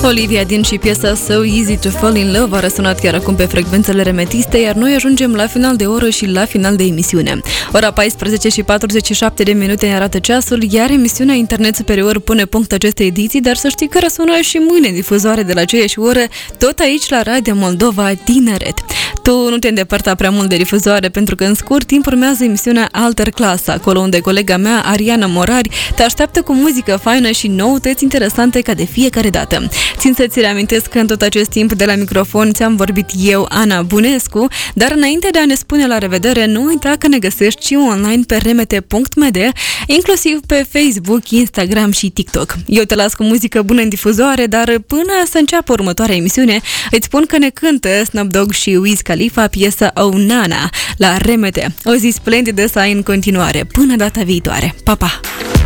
Olivia Dean și piesa So Easy to Fall in Love a răsunat chiar acum pe frecvențele remetiste, iar noi ajungem la final de oră și la final de emisiune. Ora 14 și 47 de minute ne arată ceasul, iar emisiunea Internet Superior pune punct acestei ediții, dar să știi că răsună și mâine difuzoare de la aceeași oră, tot aici la Radio Moldova Tineret. Tu nu te îndepărta prea mult de difuzoare, pentru că în scurt timp urmează emisiunea Alter Clasa, acolo unde colega mea, Ariana Morari, te așteaptă cu muzică faină și noutăți interesante ca de fiecare dată. Țin să-ți reamintesc că în tot acest timp de la microfon ți-am vorbit eu, Ana Bunescu, dar înainte de a ne spune la revedere, nu uita că ne găsești și online pe remete.md, inclusiv pe Facebook, Instagram și TikTok. Eu te las cu muzică bună în difuzoare, dar până să înceapă următoarea emisiune, îți spun că ne cântă Snoop Dogg și Wiz Khalifa piesa Oh Nana la Remete. O zi splendidă să ai în continuare. Până data viitoare. Pa, pa!